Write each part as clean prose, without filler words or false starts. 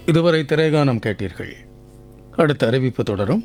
இதுவரை திரைகானம் கேட்டீர்கள். அடுத்த அறிவிப்பு தொடரும்.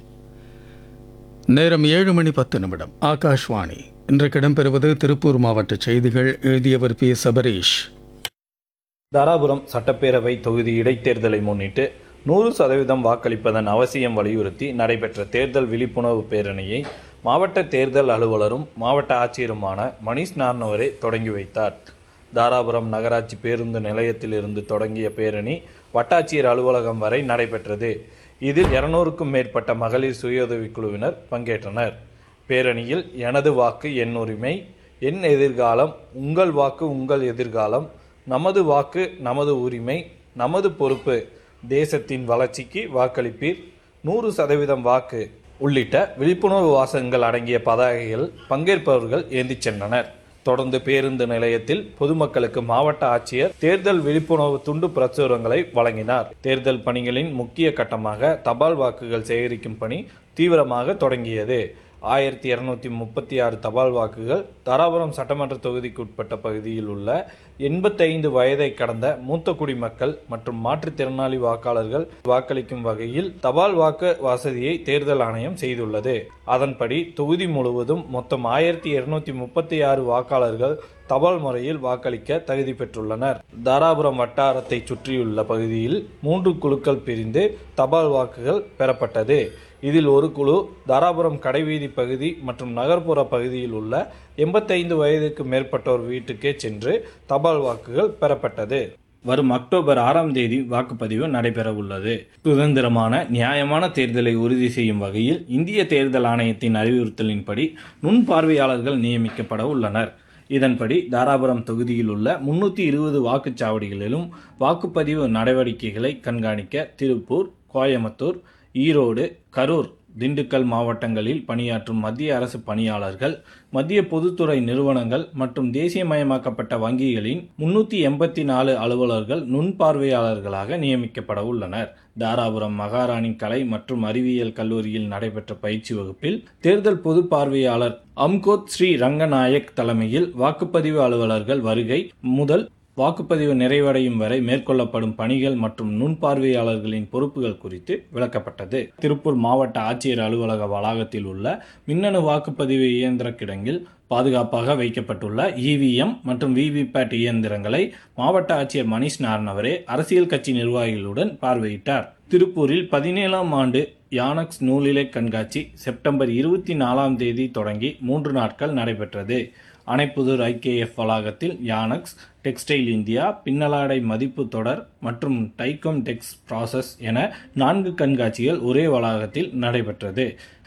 நேரம் 7:10. ஆகாஷ்வாணி. இன்றைக்கு இடம்பெறுவது திருப்பூர் மாவட்ட செய்திகள். எழுதியவர் பி. சபரீஷ். தாராபுரம் சட்டப்பேரவை தொகுதி இடைத்தேர்தலை முன்னிட்டு 100% வாக்களிப்பதன் அவசியம் வலியுறுத்தி நடைபெற்ற தேர்தல் விழிப்புணர்வு பேரணியை மாவட்ட தேர்தல் அலுவலரும் மாவட்ட ஆட்சியருமான மணிஷ் நார்னவரே தொடங்கி வைத்தார். தாராபுரம் நகராட்சி பேருந்து நிலையத்திலிருந்து தொடங்கிய பேரணி வட்டாட்சியர் அலுவலகம் வரை நடைபெற்றது. இதில் 200க்கும் மேற்பட்ட மகளிர் சுயஉதவிக் குழுவினர் பங்கேற்றனர். பேரணியில் எனது வாக்கு என் உரிமை, என் எதிர்காலம், உங்கள் வாக்கு உங்கள் எதிர்காலம், நமது வாக்கு நமது உரிமை, நமது பொறுப்பு, தேசத்தின் வளர்ச்சிக்கு வாக்களிப்பீர், 100% வாக்கு உள்ளிட்ட விழிப்புணர்வு வாசகங்கள் அடங்கிய பதாகைகள் பங்கேற்பவர்கள் ஏந்திச் சென்றனர். தொடர்ந்து பேருந்து நிலையத்தில் பொதுமக்களுக்கு மாவட்ட ஆட்சியர் தேர்தல் விழிப்புணர்வு துண்டு பிரசுரங்களை வழங்கினார். தேர்தல் பணிகளின் முக்கிய கட்டமாக தபால் வாக்குகள் சேகரிக்கும் பணி தீவிரமாக தொடங்கியது. 1236 தபால் வாக்குகள் தாராபுரம் சட்டமன்ற தொகுதிக்கு உட்பட்ட பகுதியில் உள்ள 85 வயதை கடந்த மூத்த குடிமக்கள் மற்றும் மாற்றுத்திறனாளி வாக்காளர்கள் வாக்களிக்கும் வகையில் தபால் வாக்கு வசதியை தேர்தல் ஆணையம் செய்துள்ளது. அதன்படி தொகுதி முழுவதும் மொத்தம் 1236 வாக்காளர்கள் தபால் முறையில் வாக்களிக்க தகுதி பெற்றுள்ளனர். தாராபுரம் வட்டாரத்தை சுற்றியுள்ள பகுதியில் 3 குழுக்கள் பிரிந்து தபால் வாக்குகள் பெறப்பட்டது. இதில் ஒரு குழு தாராபுரம் கடைவீதி பகுதி மற்றும் நகர்ப்புற பகுதியில் உள்ள 85 வயதுக்கு மேற்பட்டோர் வீட்டுக்கே சென்று தபால் வாக்குகள் பெறப்பட்டது. வரும் அக்டோபர் 6ஆம் தேதி வாக்குப்பதிவு நடைபெற உள்ளது. சுதந்திரமான நியாயமான தேர்தலை உறுதி செய்யும் வகையில் இந்திய தேர்தல் ஆணையத்தின் அறிவுறுத்தலின்படி நுண்பார்வையாளர்கள் நியமிக்கப்பட உள்ளனர். இதன்படி தாராபுரம் தொகுதியில் உள்ள 320 வாக்குச்சாவடிகளிலும் வாக்குப்பதிவு நடவடிக்கைகளை கண்காணிக்க திருப்பூர், கோயம்புத்தூர், ஈரோடு, கரூர், திண்டுக்கல் மாவட்டங்களில் பணியாற்றும் மத்திய அரசு பணியாளர்கள், மத்திய பொதுத்துறை நிறுவனங்கள் மற்றும் தேசியமயமாக்கப்பட்ட வங்கிகளின் 384 அலுவலர்கள் நுண்பார்வையாளர்களாக நியமிக்கப்பட உள்ளனர். தாராபுரம் மகாராணி கலை மற்றும் அறிவியல் கல்லூரியில் நடைபெற்ற பயிற்சி வகுப்பில் தேர்தல் பொது பார்வையாளர் அம்கோத் ஸ்ரீ ரங்கநாயக் தலைமையில் வாக்குப்பதிவு அலுவலர்கள் வருகை முதல் வாக்குப்பதிவு நிறைவடையும் வரை மேற்கொள்ளப்படும் பணிகள் மற்றும் நுண்பார்வையாளர்களின் பொறுப்புகள் குறித்து விளக்கப்பட்டது. திருப்பூர் மாவட்ட ஆட்சியர் அலுவலக வளாகத்தில் உள்ள மின்னணு வாக்குப்பதிவு இயந்திர கிடங்கில் பாதுகாப்பாக வைக்கப்பட்டுள்ள இவிஎம் மற்றும் விவிபேட் இயந்திரங்களை மாவட்ட ஆட்சியர் மணிஷ் நார்னவரே அரசியல் கட்சி நிர்வாகிகளுடன் பார்வையிட்டார். திருப்பூரில் 17ஆம் ஆண்டு யானக்ஸ் நூலிலை கண்காட்சி செப்டம்பர் 24ஆம் தேதி தொடங்கி 3 நாட்கள் நடைபெற்றது. அணைப்புதூர் ஐகேஎஃப் வளாகத்தில் யானக்ஸ், டெக்ஸ்டைல் இந்தியா, பின்னலாடை மதிப்பு தொடர் மற்றும் டைகோம் டெக்ஸ் ப்ராசஸ் என 4 கண்காட்சிகள் ஒரே வளாகத்தில் நடைபெற்றது.